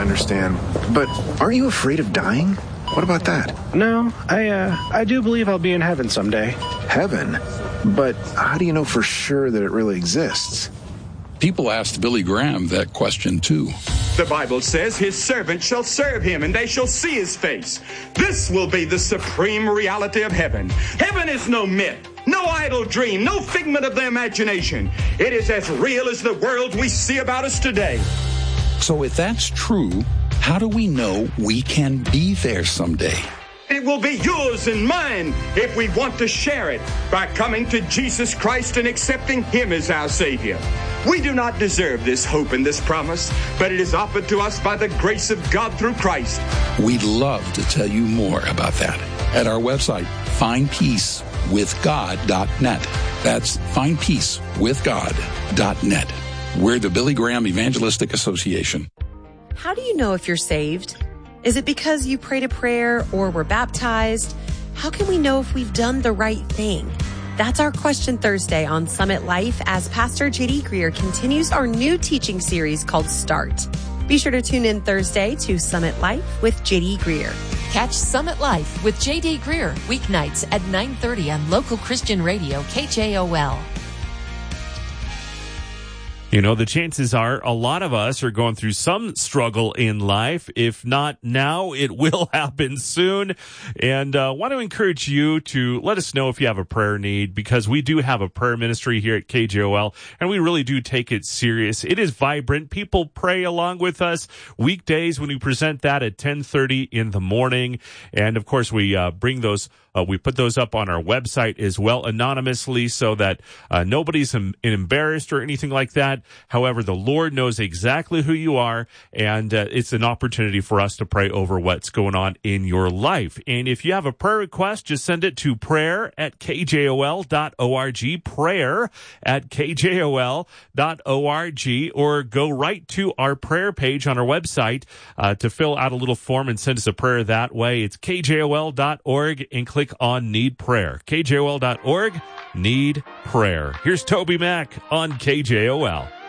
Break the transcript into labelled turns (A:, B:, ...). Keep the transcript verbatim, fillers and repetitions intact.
A: I understand. But aren't you afraid of dying? What about that?
B: No, I, uh, I do believe I'll be in heaven someday.
A: Heaven? But how do you know for sure that it really exists?
C: People asked Billy Graham that question, too.
D: The Bible says his servants shall serve him, and they shall see his face. This will be the supreme reality of heaven. Heaven is no myth, no idle dream, no figment of the imagination. It is as real as the world we see about us today.
C: So if that's true, how do we know we can be there someday?
D: It will be yours and mine if we want to share it by coming to Jesus Christ and accepting him as our Savior. We do not deserve this hope and this promise, but it is offered to us by the grace of God through Christ.
C: We'd love to tell you more about that at our website, find peace with god dot net. That's find peace with god dot net. We're the Billy Graham Evangelistic Association.
E: How do you know if you're saved? Is it because you prayed a prayer or were baptized? How can we know if we've done the right thing? That's our question Thursday on Summit Life as Pastor J D Greer continues our new teaching series called Start. Be sure to tune in Thursday to Summit Life with J D Greer.
F: Catch Summit Life with J D Greer weeknights at nine thirty on local Christian radio K J O L.
G: You know, the chances are a lot of us are going through some struggle in life. If not now, it will happen soon. And I uh, want to encourage you to let us know if you have a prayer need, because we do have a prayer ministry here at K J O L, and we really do take it serious. It is vibrant. People pray along with us weekdays when we present that at ten thirty in the morning. And, of course, we uh, bring those Uh, we put those up on our website as well anonymously so that uh, nobody's em- embarrassed or anything like that. However, the Lord knows exactly who you are, and uh, it's an opportunity for us to pray over what's going on in your life. And if you have a prayer request, just send it to prayer at k j o l dot org, prayer at k j o l dot org, or go right to our prayer page on our website uh, to fill out a little form and send us a prayer that way. It's k j o l dot org and click on Need Prayer. k j o l dot org, Need Prayer. Here's Toby Mac on K J O L.